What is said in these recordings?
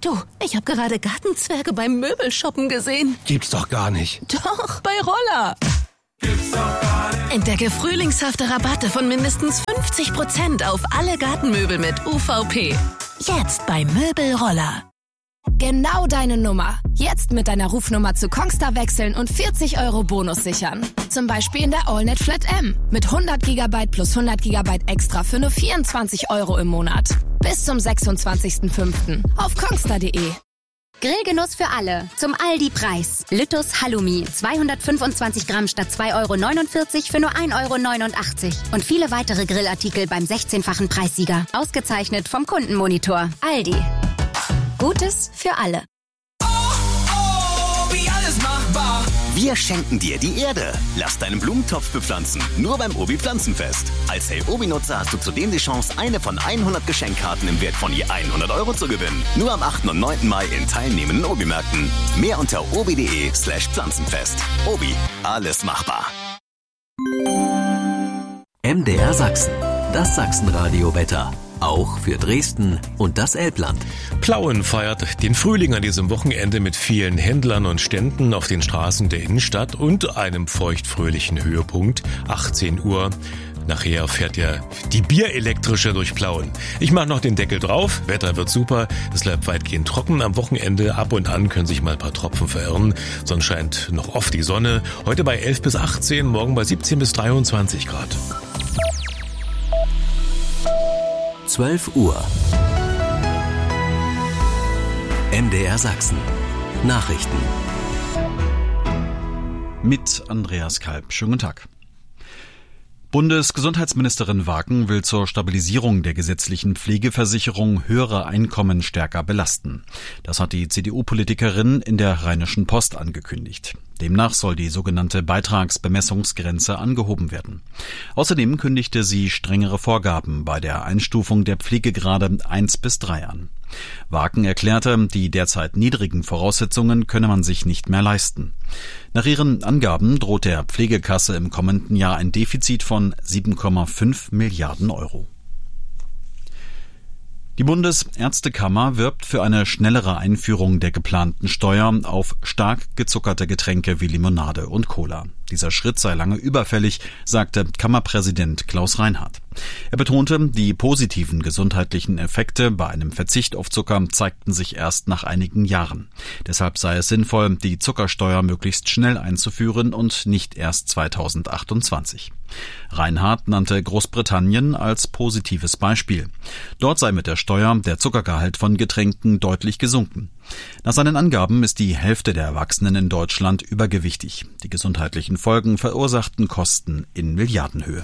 Du, ich habe gerade Gartenzwerge beim Möbelshoppen gesehen. Gibt's doch gar nicht. Doch, bei Roller. Gibt's doch gar nicht. Entdecke frühlingshafte Rabatte von mindestens 50% auf alle Gartenmöbel mit UVP. Jetzt bei Möbelroller. Genau deine Nummer. Jetzt mit deiner Rufnummer zu Kongstar wechseln und 40 € Bonus sichern. Zum Beispiel in der AllNet Flat M. Mit 100 GB plus 100 GB extra für nur 24 € im Monat. Bis zum 26.05. auf kongstar.de. Grillgenuss für alle. Zum Aldi-Preis. Lüttus Halloumi. 225 Gramm statt 2,49 € für nur 1,89 €. Und viele weitere Grillartikel beim 16-fachen Preissieger. Ausgezeichnet vom Kundenmonitor. Aldi. Gutes für alle. Wie alles machbar. Wir schenken dir die Erde. Lass deinen Blumentopf bepflanzen. Nur beim Obi Pflanzenfest. Als Hey Obi-Nutzer hast du zudem die Chance, eine von 100 Geschenkkarten im Wert von je 100 € zu gewinnen. Nur am 8. und 9. Mai in teilnehmenden Obi-Märkten. Mehr unter obi.de/Pflanzenfest. Obi, alles machbar. MDR Sachsen. Das Sachsenradio-Wetter. Auch für Dresden und das Elbland. Plauen feiert den Frühling an diesem Wochenende mit vielen Händlern und Ständen auf den Straßen der Innenstadt und einem feuchtfröhlichen Höhepunkt, 18 Uhr. Nachher fährt ja die Bierelektrische durch Plauen. Ich mache noch den Deckel drauf, Wetter wird super, es bleibt weitgehend trocken. Am Wochenende ab und an können sich mal ein paar Tropfen verirren, sonst scheint noch oft die Sonne. Heute bei 11 bis 18, morgen bei 17 bis 23 Grad. 12 Uhr. MDR Sachsen. Nachrichten. Mit Andreas Kalb. Schönen guten Tag. Bundesgesundheitsministerin Wagen will zur Stabilisierung der gesetzlichen Pflegeversicherung höhere Einkommen stärker belasten. Das hat die CDU-Politikerin in der Rheinischen Post angekündigt. Demnach soll die sogenannte Beitragsbemessungsgrenze angehoben werden. Außerdem kündigte sie strengere Vorgaben bei der Einstufung der Pflegegrade 1 bis 3 an. Wagen erklärte, die derzeit niedrigen Voraussetzungen könne man sich nicht mehr leisten. Nach ihren Angaben droht der Pflegekasse im kommenden Jahr ein Defizit von 7,5 Milliarden €. Die Bundesärztekammer wirbt für eine schnellere Einführung der geplanten Steuer auf stark gezuckerte Getränke wie Limonade und Cola. Dieser Schritt sei lange überfällig, sagte Kammerpräsident Klaus Reinhardt. Er betonte, die positiven gesundheitlichen Effekte bei einem Verzicht auf Zucker zeigten sich erst nach einigen Jahren. Deshalb sei es sinnvoll, die Zuckersteuer möglichst schnell einzuführen und nicht erst 2028. Reinhardt nannte Großbritannien als positives Beispiel. Dort sei mit der Steuer der Zuckergehalt von Getränken deutlich gesunken. Nach seinen Angaben ist die Hälfte der Erwachsenen in Deutschland übergewichtig. Die gesundheitlichen Folgen verursachten Kosten in Milliardenhöhe.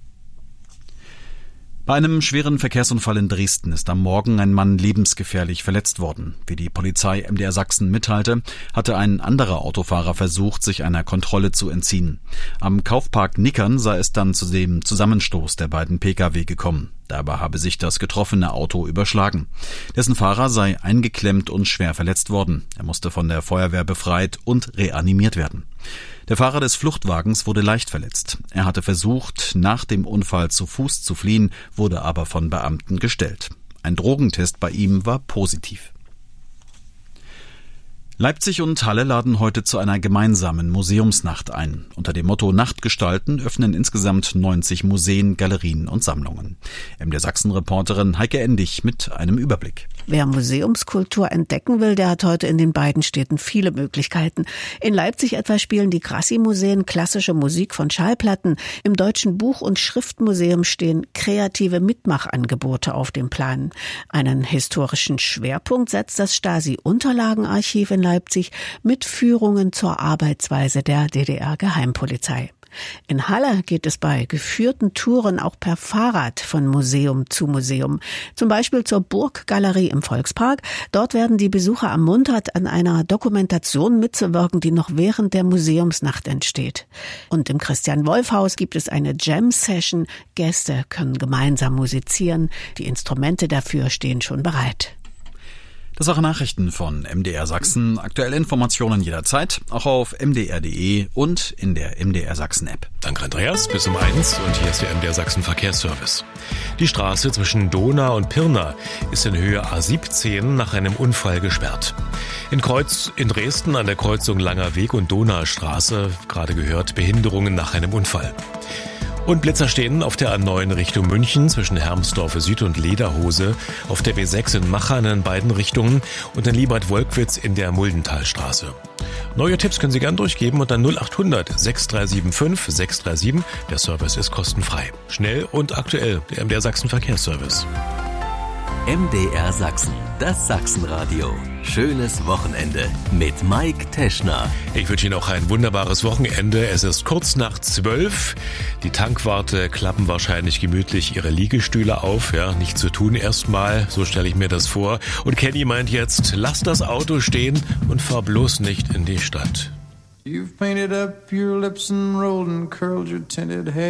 Bei einem schweren Verkehrsunfall in Dresden ist am Morgen ein Mann lebensgefährlich verletzt worden. Wie die Polizei MDR Sachsen mitteilte, hatte ein anderer Autofahrer versucht, sich einer Kontrolle zu entziehen. Am Kaufpark Nickern sei es dann zu dem Zusammenstoß der beiden Pkw gekommen. Dabei habe sich das getroffene Auto überschlagen. Dessen Fahrer sei eingeklemmt und schwer verletzt worden. Er musste von der Feuerwehr befreit und reanimiert werden. Der Fahrer des Fluchtwagens wurde leicht verletzt. Er hatte versucht, nach dem Unfall zu Fuß zu fliehen, wurde aber von Beamten gestellt. Ein Drogentest bei ihm war positiv. Leipzig und Halle laden heute zu einer gemeinsamen Museumsnacht ein. Unter dem Motto Nachtgestalten öffnen insgesamt 90 Museen, Galerien und Sammlungen. MDR Sachsen-Reporterin Heike Endig mit einem Überblick. Wer Museumskultur entdecken will, der hat heute in den beiden Städten viele Möglichkeiten. In Leipzig etwa spielen die Grassi-Museen klassische Musik von Schallplatten. Im Deutschen Buch- und Schriftmuseum stehen kreative Mitmachangebote auf dem Plan. Einen historischen Schwerpunkt setzt das Stasi-Unterlagenarchiv in Leipzig mit Führungen zur Arbeitsweise der DDR-Geheimpolizei. In Halle geht es bei geführten Touren auch per Fahrrad von Museum zu Museum. Zum Beispiel zur Burggalerie im Volkspark. Dort werden die Besucher ermuntert, an einer Dokumentation mitzuwirken, die noch während der Museumsnacht entsteht. Und im Christian-Wolff-Haus gibt es eine Jam-Session. Gäste können gemeinsam musizieren. Die Instrumente dafür stehen schon bereit. Das waren Nachrichten von MDR Sachsen. Aktuelle Informationen jederzeit, auch auf mdr.de und in der MDR Sachsen App. Danke Andreas, bis um 1 und hier ist der MDR Sachsen Verkehrsservice. Die Straße zwischen Dohna und Pirna ist in Höhe A17 nach einem Unfall gesperrt. In Dresden an der Kreuzung Langer Weg und Donaustraße, gerade gehört, Behinderungen nach einem Unfall. Und Blitzer stehen auf der A9 Richtung München zwischen Hermsdorf Süd und Lederhose, auf der B6 in Machern in beiden Richtungen und in Liebert-Wolkwitz in der Muldentalstraße. Neue Tipps können Sie gern durchgeben unter 0800 6375 637. Der Service ist kostenfrei. Schnell und aktuell, der MDR Sachsen Verkehrsservice. MDR Sachsen, das Sachsenradio. Schönes Wochenende mit Mike Teschner. Ich wünsche Ihnen auch ein wunderbares Wochenende. Es ist kurz nach 12. Die Tankwarte klappen wahrscheinlich gemütlich ihre Liegestühle auf. Ja, nichts zu tun erstmal, so stelle ich mir das vor. Und Kenny meint jetzt, lass das Auto stehen und fahr bloß nicht in die Stadt. You've painted up your lips and rolled and curled your tinted hair.